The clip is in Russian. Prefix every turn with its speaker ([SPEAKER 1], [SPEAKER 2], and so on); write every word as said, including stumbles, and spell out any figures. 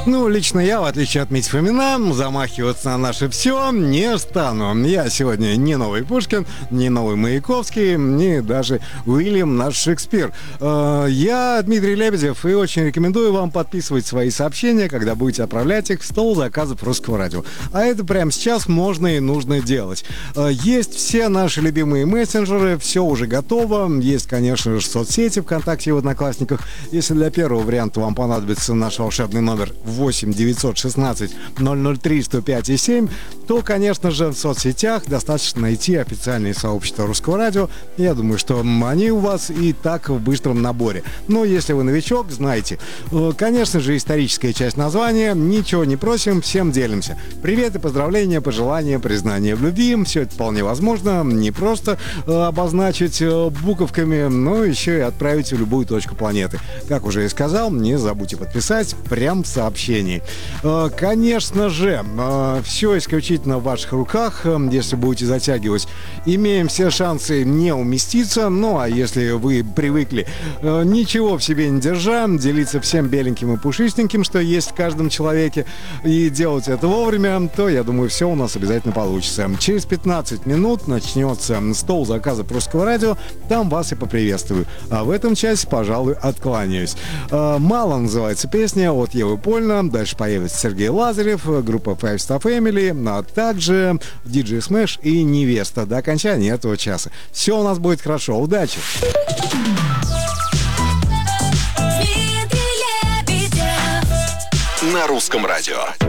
[SPEAKER 1] Ну, лично я, в отличие от Мити Фомина, замахиваться на наше все не стану. Я сегодня не новый Пушкин, не новый Маяковский, не даже Уильям наш Шекспир. Я Дмитрий Лебедев и очень рекомендую вам подписывать свои сообщения, когда будете отправлять их в стол заказов Русского радио. А это прямо сейчас можно и нужно делать. Есть все наши любимые мессенджеры, все уже готово. Есть, конечно же, соцсети ВКонтакте и в Одноклассниках. Если для первого варианта вам понадобится наш волшебный номер восемь девятьсот шестнадцать ноль ноль три сто пять и семь, то, конечно же, в соцсетях достаточно найти официальные сообщества Русского радио. Я думаю, что они у вас и так в быстром наборе. Но если вы новичок, знайте. Конечно же, историческая часть названия. Ничего не просим, всем делимся. Привет и поздравления, пожелания, признания в любви. Все это вполне возможно. Не просто обозначить буковками, но еще и отправить в любую точку планеты. Как уже и сказал, не забудьте подписать прям в сообщении. Конечно же, все исключительно в ваших руках. Если будете затягивать, имеем все шансы не уместиться. Ну, а если вы привыкли ничего в себе не держа, делиться всем беленьким и пушистеньким, что есть в каждом человеке, и делать это вовремя, то, я думаю, все у нас обязательно получится. Через пятнадцать минут начнется стол заказов Русского радио. Там вас и поприветствую. А в этом часе, пожалуй, откланяюсь. «Мало» называется песня от Евы Польна. Дальше появится Сергей Лазарев, группа Five Star Family, а также диджей Smash и Невеста до окончания этого часа. Все у нас будет хорошо. Удачи!
[SPEAKER 2] На Русском радио.